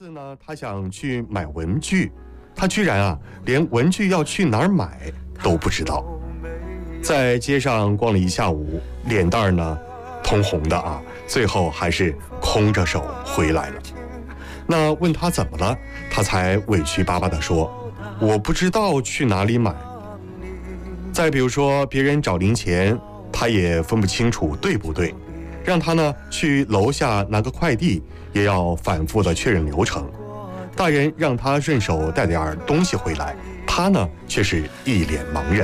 次呢，他想去买文具，他居然连文具要去哪儿买都不知道，在街上逛了一下午，脸蛋儿呢通红的最后还是空着手回来了。那问他怎么了，他才委屈巴巴地说：“我不知道去哪里买。”再比如说，别人找零钱，他也分不清楚对不对，让他呢去楼下拿个快递，也要反复的确认流程。大人让他顺手带点东西回来，他呢却是一脸茫然。